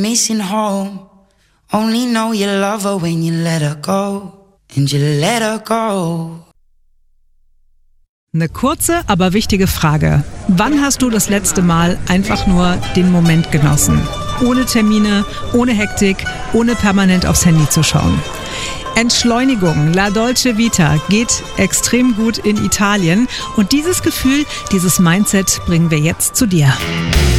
Missing home, only know you love her when you let her go, and you let her go. Eine kurze, aber wichtige Frage. Wann hast du das letzte Mal einfach nur den Moment genossen? Ohne Termine, ohne Hektik, ohne permanent aufs Handy zu schauen. Entschleunigung, La Dolce Vita, geht extrem gut in Italien. Und dieses Gefühl, dieses Mindset bringen wir jetzt zu dir.